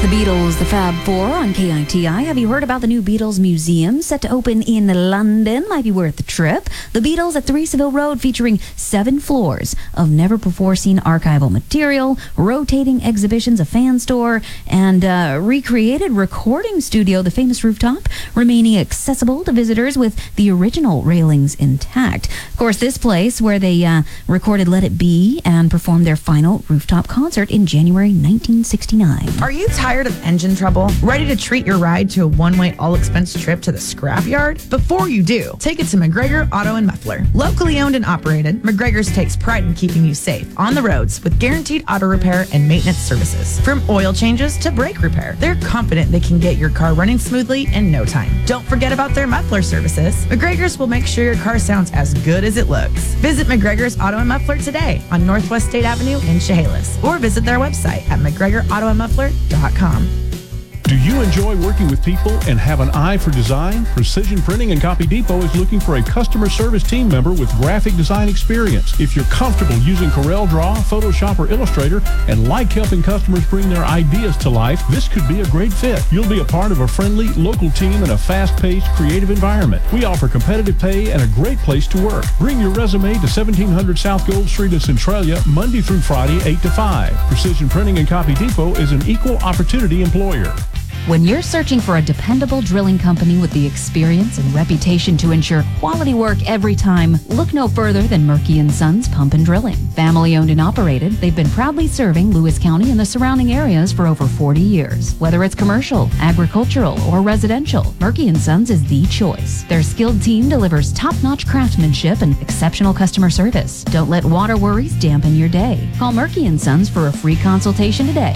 The Beatles, the Fab Four on KITI. Have you heard about the new Beatles Museum set to open in London? Might be worth the trip. The Beatles at 3 Seville Road, featuring 7 floors of never-before-seen archival material, rotating exhibitions, a fan store, and recreated recording studio, the famous rooftop, remaining accessible to visitors with the original railings intact. Of course, this place where they recorded Let It Be and performed their final rooftop concert in January 1969. Are you tired of engine trouble? Ready to treat your ride to a one-way all-expense trip to the scrapyard? Before you do, take it to McGregor Auto and Muffler. Locally owned and operated, McGregor's takes pride in keeping you safe on the roads with guaranteed auto repair and maintenance services. From oil changes to brake repair, they're confident they can get your car running smoothly in no time. Don't forget about their muffler services. McGregor's will make sure your car sounds as good as it looks. Visit McGregor's Auto and Muffler today on Northwest State Avenue in Chehalis, or visit their website at McGregorAutoandMuffler.com. Do you enjoy working with people and have an eye for design? Precision Printing and Copy Depot is looking for a customer service team member with graphic design experience. If you're comfortable using CorelDRAW, Photoshop, or Illustrator and like helping customers bring their ideas to life, this could be a great fit. You'll be a part of a friendly, local team in a fast-paced, creative environment. We offer competitive pay and a great place to work. Bring your resume to 1700 South Gold Street in Centralia, Monday through Friday, 8 to 5. Precision Printing and Copy Depot is an equal opportunity employer. When you're searching for a dependable drilling company with the experience and reputation to ensure quality work every time, look no further than Murky & Sons Pump and Drilling. Family owned and operated, they've been proudly serving Lewis County and the surrounding areas for over 40 years. Whether it's commercial, agricultural, or residential, Murky & Sons is the choice. Their skilled team delivers top-notch craftsmanship and exceptional customer service. Don't let water worries dampen your day. Call Murky & Sons for a free consultation today.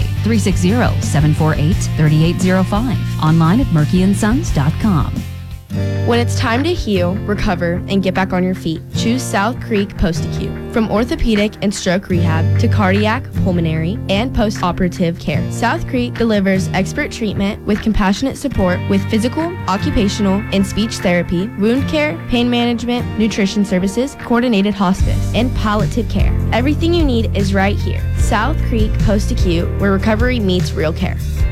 360-748-3805. Online at murkyandsons.com. When it's time to heal, recover, and get back on your feet, choose South Creek Post-Acute. From orthopedic and stroke rehab to cardiac, pulmonary, and post-operative care, South Creek delivers expert treatment with compassionate support with physical, occupational, and speech therapy, wound care, pain management, nutrition services, coordinated hospice, and palliative care. Everything you need is right here. South Creek Post-Acute, where recovery meets real care.